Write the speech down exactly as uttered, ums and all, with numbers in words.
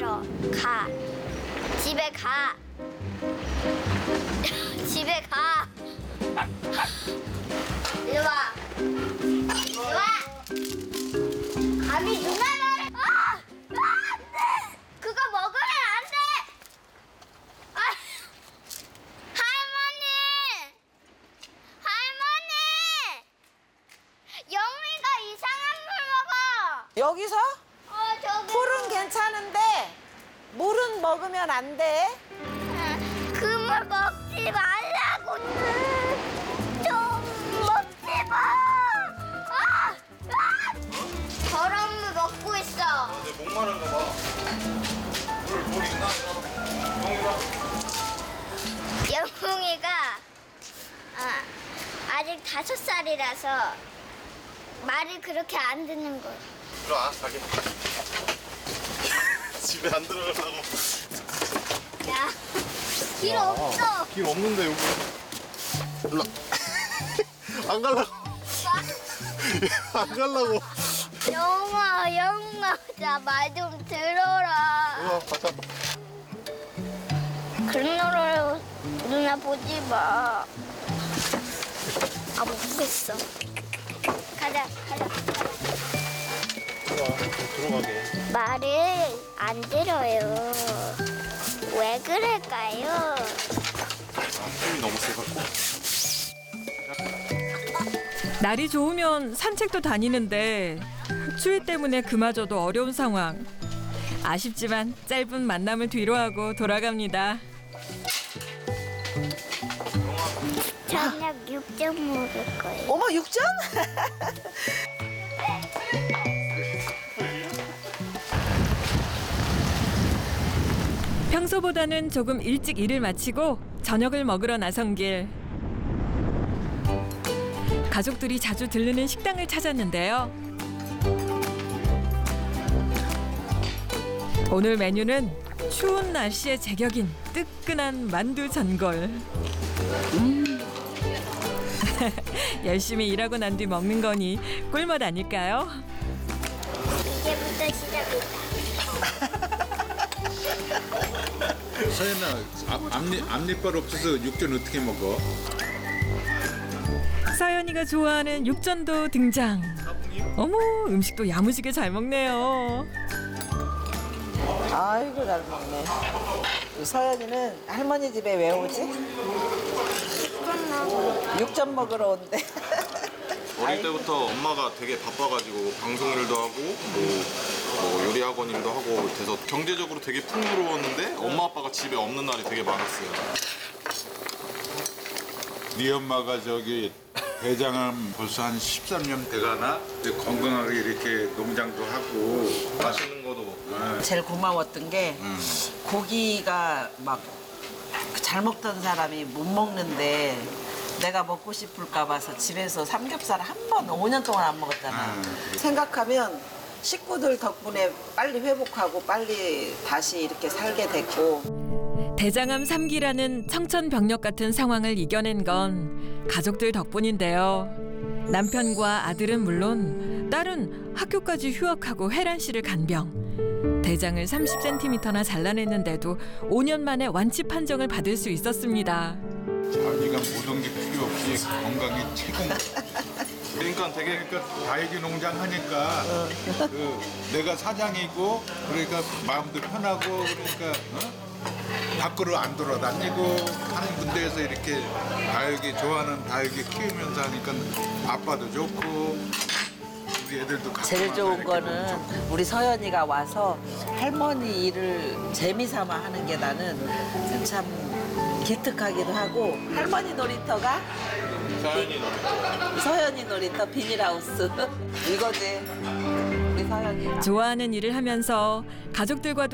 말어. 가. 집에 가. 집에 가. 이리 와. 이리 와. 감히 누나 말을. 아! 아, 안 돼! 그거 먹으면 안 돼! 아, 할머니! 할머니! 영미가 이상한 물 먹어! 여기서? 어, 저기. 풀은 괜찮은데 물은 먹으면 안 돼. 그 물 먹지 말라고. 좀 먹지 마. 아! 아! 더러운 물 먹고 있어. 내 목마른가 봐. 물, 물 있나? 영이가. 영웅이가 아, 아직 다섯 살이라서 말을 그렇게 안 듣는 거야. 들어와, 가게. 집에 안 들어가려고. 야, 길 없어. 길 없는데, 여기. 일로 와. 안 갈라고. 안 갈라고. 영아, 영아, 나 말 좀 들어라. 일로 와, 가자. 그런 노래로 누나 보지 마. 아, 못 보겠어. 가자, 가자. 들어와, 들어가게. 말을 안 들어요. 왜 그럴까요? 힘이 너무 세갖고. 날이 좋으면 산책도 다니는데 추위 때문에 그마저도 어려운 상황. 아쉽지만 짧은 만남을 뒤로하고 돌아갑니다. 저녁 육점 먹을 거예요. 어머 육전? 평소보다는 조금 일찍 일을 마치고 저녁을 먹으러 나선 길. 가족들이 자주 들르는 식당을 찾았는데요. 오늘 메뉴는 추운 날씨에 제격인 뜨끈한 만두 전골. 음. 열심히 일하고 난 뒤 먹는 거니 꿀맛 아닐까요? 이제부터 시작이다. 서연아, 앞, 앞니, 앞니빨 없어서 육전 어떻게 먹어? 서연이가 좋아하는 육전도 등장. 어머, 음식도 야무지게 잘 먹네요. 아이고 잘 먹네. 우리 서연이는 할머니 집에 왜 오지? 육전 먹으러 온대. 어릴 때부터 엄마가 되게 바빠가지고 방송 일도 하고 뭐, 뭐 요리 학원 일도 하고 돼서 경제적으로 되게 풍요로웠는데 엄마 아빠가 집에 없는 날이 되게 많았어요. 네 엄마가 저기 대장암 벌써 한 십삼 년 돼가나? 근데 건강하게 이렇게 농장도 하고. 맛있는 거도 제일 고마웠던 게 음. 고기가 막 잘 먹던 사람이 못 먹는데 내가 먹고 싶을까 봐서 집에서 삼겹살 한 번 오 년 동안 안 먹었잖아. 음, 그래. 생각하면 식구들 덕분에 빨리 회복하고 빨리 다시 이렇게 살게 됐고. 대장암 삼 기라는 청천벽력 같은 상황을 이겨낸 건 가족들 덕분인데요. 남편과 아들은 물론 딸은 학교까지 휴학하고 혜란 씨를 간병. 대장을 삼십 센티미터나 잘라냈는데도 오 년 만에 완치 판정을 받을 수 있었습니다. 자기가 모든 게 필요 없이 건강이 최고. 그러니까 되게 그러니까 다육이 농장 하니까 그 내가 사장이고 그러니까 마음도 편하고 그러니까 어? 밖으로 안 돌아다니고 하는 군데에서 이렇게 다육이 좋아하는 다육이 키우면서 하니까 아빠도 좋고 우리 애들도 제일 가끔 좋은 와서 이렇게 거는 너무 좋고. 우리 서연이가 와서 할머니 일을 재미삼아 하는 게 나는 참 기특하기도 하고 할머니 놀이터가 자연이 너무 서연이 놀이터 비닐하우스 이거지 우리 서연이. 좋아하는 일을 하면서 가족들과도